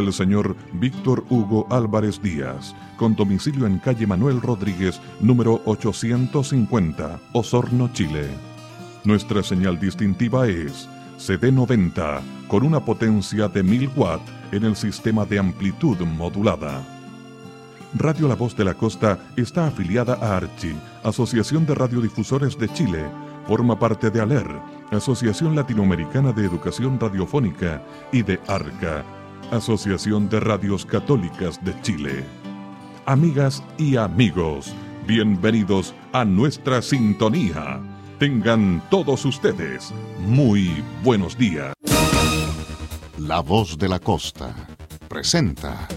del señor Víctor Hugo Álvarez Díaz, con domicilio en calle Manuel Rodríguez, número 850, Osorno, Chile. Nuestra señal distintiva es CD90, con una potencia de 1000 watts en el sistema de amplitud modulada. Radio La Voz de la Costa está afiliada a ARCHI, Asociación de Radiodifusores de Chile. Forma parte de ALER, Asociación Latinoamericana de Educación Radiofónica, y de ARCA, Asociación de Radios Católicas de Chile. Amigas y amigos, bienvenidos a nuestra sintonía. Tengan todos ustedes muy buenos días. La Voz de la Costa presenta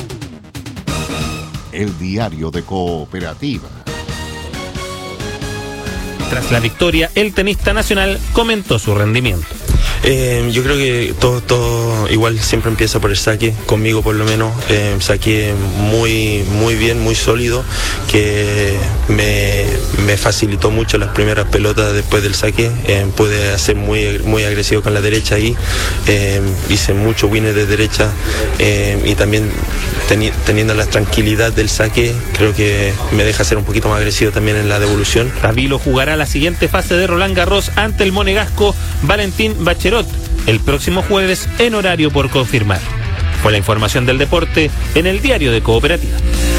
el diario de Cooperativa. Tras la victoria, el tenista nacional comentó su rendimiento. Yo creo que todo igual siempre empieza por el saque, conmigo por lo menos. Saqué muy bien, muy sólido, que me facilitó mucho las primeras pelotas después del saque. Pude hacer muy agresivo con la derecha ahí. Hice muchos winners de derecha, y también teniendo la tranquilidad del saque, creo que me deja ser un poquito más agresivo también en la devolución. Tabilo jugará la siguiente fase de Roland Garros ante el monegasco Valentín Baccherot el próximo jueves en horario por confirmar. Fue la información del deporte en el diario de Cooperativa.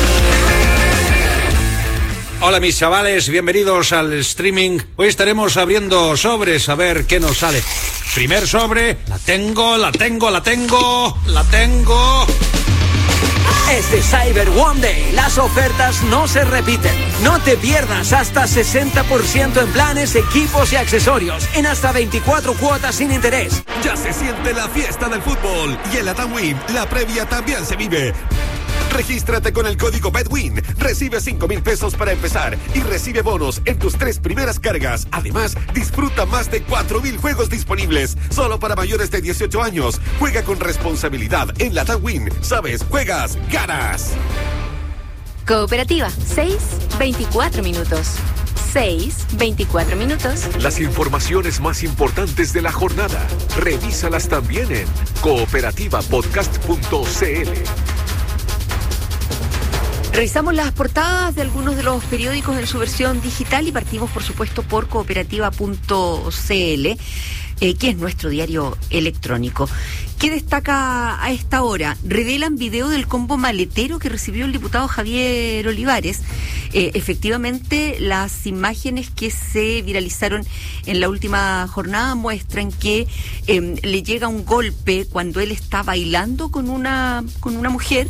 Hola mis chavales, bienvenidos al streaming. Hoy estaremos abriendo sobres a ver qué nos sale. Primer sobre, la tengo. Este Cyber One Day, las ofertas no se repiten. No te pierdas hasta 60% en planes, equipos y accesorios, en hasta 24 cuotas sin interés. Ya se siente la fiesta del fútbol y en la TAMWIN la previa también se vive. Regístrate con el código BETWIN, recibe 5,000 pesos para empezar y recibe bonos en tus 3 primeras cargas. Además, disfruta más de 4,000 juegos disponibles, solo para mayores de 18 años. Juega con responsabilidad en la TAMWIN. Sabes, juegas, ganas. Cooperativa, 6:24 minutos. 6:24 minutos. Las informaciones más importantes de la jornada, revísalas también en cooperativapodcast.cl. Revisamos las portadas de algunos de los periódicos en su versión digital y partimos, por supuesto, por cooperativa.cl, que es nuestro diario electrónico. ¿Qué destaca a esta hora? Revelan video del combo maletero que recibió el diputado Javier Olivares. Efectivamente, las imágenes que se viralizaron en la última jornada muestran que le llega un golpe cuando él está bailando con una mujer,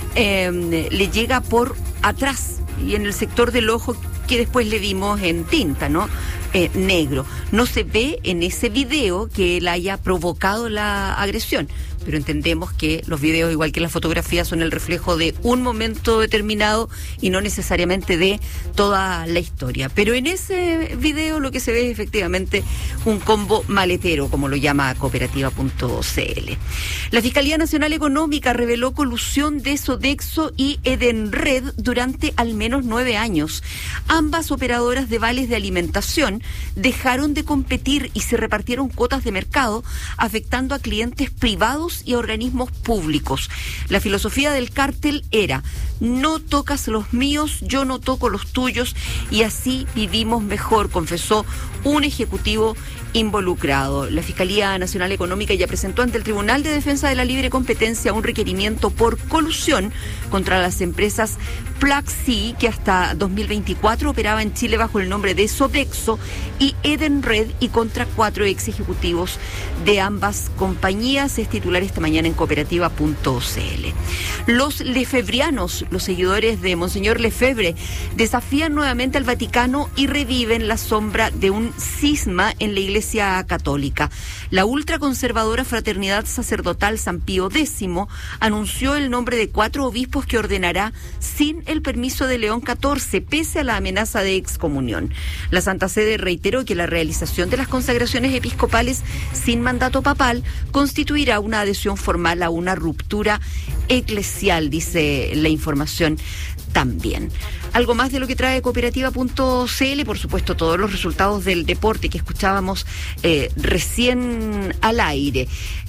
le llega por atrás y en el sector del ojo, que después le vimos en tinta, ¿no? Negro. No se ve en ese video que él haya provocado la agresión, pero entendemos que los videos, igual que las fotografías, son el reflejo de un momento determinado y no necesariamente de toda la historia. Pero en ese video lo que se ve es efectivamente un combo maletero, como lo llama cooperativa.cl. La Fiscalía Nacional Económica reveló colusión de Sodexo y Edenred durante al menos 9 años. Ambas operadoras de vales de alimentación dejaron de competir y se repartieron cuotas de mercado, afectando a clientes privados y organismos públicos. La filosofía del cártel era: no tocas los míos, yo no toco los tuyos, y así vivimos mejor, confesó un ejecutivo involucrado. La Fiscalía Nacional Económica ya presentó ante el Tribunal de Defensa de la Libre Competencia un requerimiento por colusión contra las empresas Plaxi, que hasta 2024 operaba en Chile bajo el nombre de Sodexo, y Edenred, y contra 4 ex ejecutivos de ambas compañías. Es titular esta mañana en cooperativa.cl. Los lefebrianos, los seguidores de Monseñor Lefebvre, desafían nuevamente al Vaticano y reviven la sombra de un cisma en la Iglesia Católica. La ultraconservadora Fraternidad Sacerdotal San Pío X anunció el nombre de 4 obispos que ordenará sin el permiso de León XIV, pese a la amenaza de excomunión. La Santa Sede reiteró que la realización de las consagraciones episcopales sin mandato papal constituirá una adhesión formal a una ruptura eclesial, dice la información también. Algo más de lo que trae cooperativa.cl, por supuesto, todos los resultados del deporte que escuchábamos recién al aire.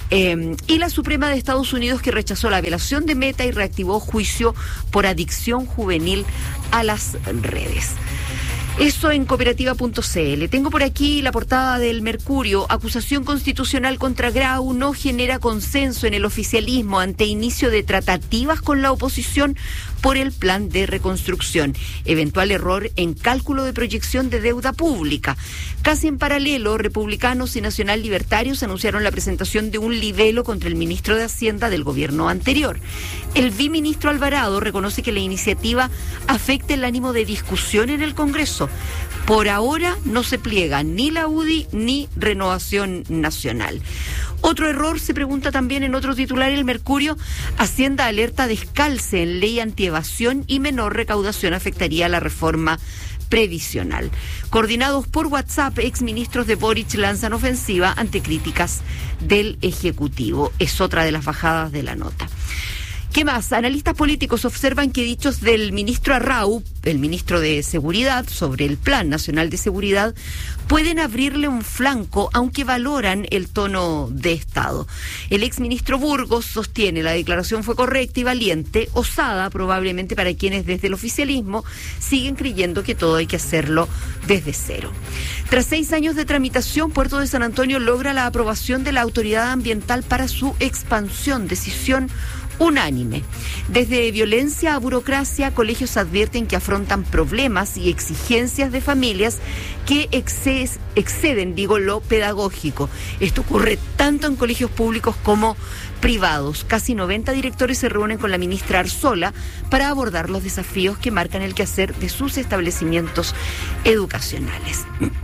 y la Suprema de Estados Unidos, que rechazó la apelación de Meta y reactivó juicio por adicción juvenil a las redes. Eso en cooperativa.cl. Tengo por aquí la portada del Mercurio. Acusación constitucional contra Grau no genera consenso en el oficialismo ante inicio de tratativas con la oposición por el plan de reconstrucción. Eventual error en cálculo de proyección de deuda pública. Casi en paralelo, republicanos y nacional libertarios anunciaron la presentación de un libelo contra el ministro de Hacienda del gobierno anterior. El viceministro Alvarado reconoce que la iniciativa afecta el ánimo de discusión en el Congreso. Por ahora no se pliega ni la UDI ni Renovación Nacional. Otro error, se pregunta también en otro titular el Mercurio. Hacienda alerta descalce en ley antievasión y menor recaudación afectaría la reforma previsional. Coordinados por WhatsApp, exministros de Boric lanzan ofensiva ante críticas del Ejecutivo. Es otra de las bajadas de la nota. ¿Qué más? Analistas políticos observan que dichos del ministro Arrau, el ministro de Seguridad, sobre el Plan Nacional de Seguridad, pueden abrirle un flanco, aunque valoran el tono de Estado. El exministro Burgos sostiene la declaración fue correcta y valiente, osada probablemente para quienes desde el oficialismo siguen creyendo que todo hay que hacerlo desde cero. Tras 6 años de tramitación, Puerto de San Antonio logra la aprobación de la Autoridad Ambiental para su expansión, decisión unánime. Desde violencia a burocracia, colegios advierten que afrontan problemas y exigencias de familias que exceden, lo pedagógico. Esto ocurre tanto en colegios públicos como privados. Casi 90 directores se reúnen con la ministra Arzola para abordar los desafíos que marcan el quehacer de sus establecimientos educacionales.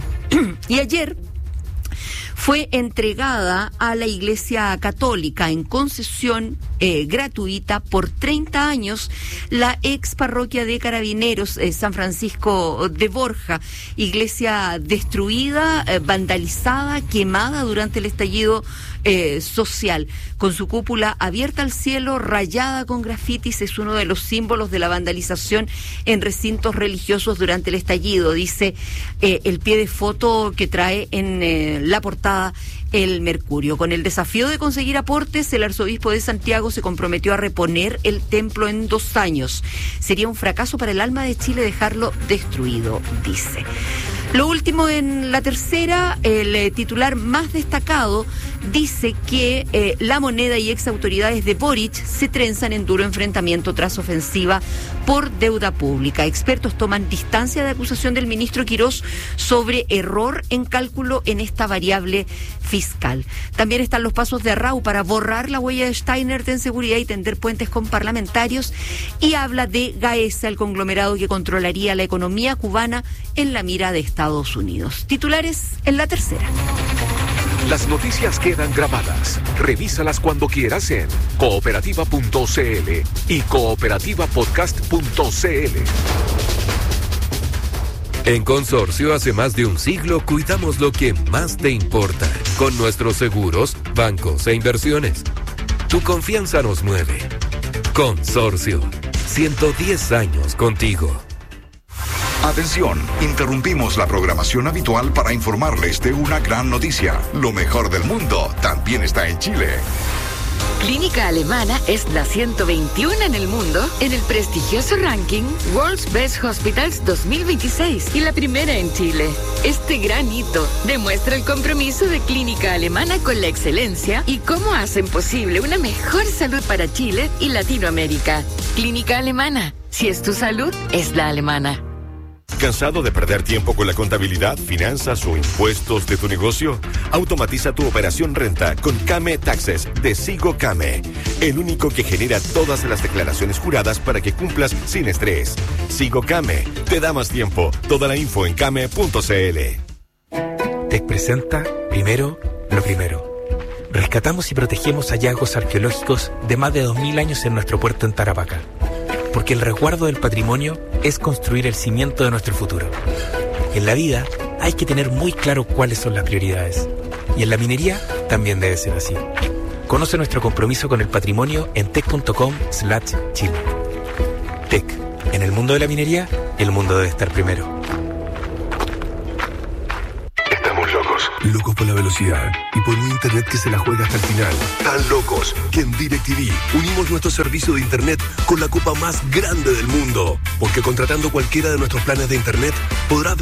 Y ayer fue entregada a la Iglesia Católica en concesión gratuita por 30 años la ex parroquia de Carabineros San Francisco de Borja, iglesia destruida, vandalizada, quemada durante el estallido social, con su cúpula abierta al cielo, rayada con grafitis. Es uno de los símbolos de la vandalización en recintos religiosos durante el estallido, dice el pie de foto que trae en la portada el Mercurio. Con el desafío de conseguir aportes, el arzobispo de Santiago se comprometió a reponer el templo en 2 años. Sería un fracaso para el alma de Chile dejarlo destruido, dice. Lo último en la tercera, el titular más destacado dice que La Moneda y ex autoridades de Boric se trenzan en duro enfrentamiento tras ofensiva por deuda pública. Expertos toman distancia de acusación del ministro Quirós sobre error en cálculo en esta variable fiscal. También están los pasos de Arrau para borrar la huella de Steiner en seguridad y tender puentes con parlamentarios, y habla de Gaesa, el conglomerado que controlaría la economía cubana en la mira de Estados Unidos. Titulares en la tercera. Las noticias quedan grabadas. Revísalas cuando quieras en cooperativa.cl y cooperativapodcast.cl. En Consorcio, hace más de un siglo, cuidamos lo que más te importa con nuestros seguros, bancos e inversiones. Tu confianza nos mueve. Consorcio, 110 años contigo. Atención, interrumpimos la programación habitual para informarles de una gran noticia. Lo mejor del mundo también está en Chile. Clínica Alemana es la 121 en el mundo en el prestigioso ranking World's Best Hospitals 2026 y la primera en Chile. Este gran hito demuestra el compromiso de Clínica Alemana con la excelencia y cómo hacen posible una mejor salud para Chile y Latinoamérica. Clínica Alemana, si es tu salud, es la alemana. ¿Cansado de perder tiempo con la contabilidad, finanzas o impuestos de tu negocio? Automatiza tu operación renta con Kame Taxes de Sigo Kame, el único que genera todas las declaraciones juradas para que cumplas sin estrés. Sigo Kame, te da más tiempo. Toda la info en kame.cl. TEC presenta Primero lo Primero. Rescatamos y protegemos hallazgos arqueológicos de más de 2000 años en nuestro puerto en Tarapacá. Porque el resguardo del patrimonio es construir el cimiento de nuestro futuro. En la vida hay que tener muy claro cuáles son las prioridades. Y en la minería también debe ser así. Conoce nuestro compromiso con el patrimonio en tec.com/Chile. TEC. En el mundo de la minería, el mundo debe estar primero. Estamos locos. locos por la velocidad y por un internet que se la juega hasta el final. Tan locos que en DirecTV unimos nuestro servicio de internet con la copa más grande del mundo. Porque contratando cualquiera de nuestros planes de internet podrás ver